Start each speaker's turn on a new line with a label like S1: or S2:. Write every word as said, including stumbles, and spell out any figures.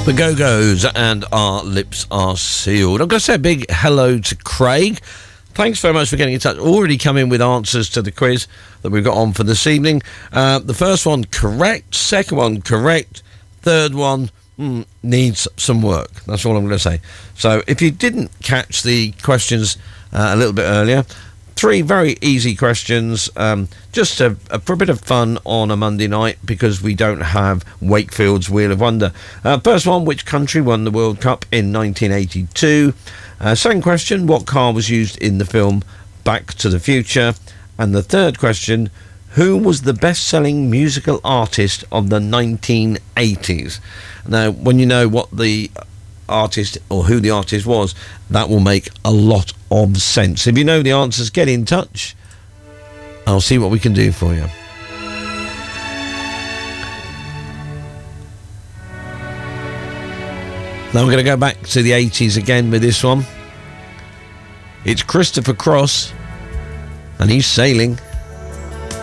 S1: The Go-Go's and Our Lips Are Sealed. I'm going to say a big hello to Craig. Thanks very much for getting in touch. Already come in with answers to the quiz that we've got on for this evening. Uh, the first one, correct. Second one, correct. Third one, mm, needs some work. That's all I'm going to say. So if you didn't catch the questions uh, a little bit earlier, three very easy questions, um, just a, a, for a bit of fun on a Monday night because we don't have Wakefield's Wheel of Wonder. Uh, first one, which country won the World Cup in nineteen eighty-two? Uh, second question, what car was used in the film Back to the Future? And the third question, who was the best-selling musical artist of the nineteen eighties? Now, when you know what the artist or who the artist was, that will make a lot of sense. If you know the answers, get in touch. I'll see what we can do for you. Now we're going to go back to the eighties again with this one. It's Christopher Cross, and he's sailing.